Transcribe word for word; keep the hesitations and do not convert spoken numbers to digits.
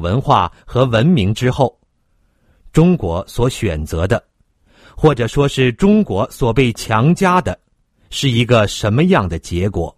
文化和文明之后，中国所选择的，或者说是中国所被强加的，是一个什么样的结果？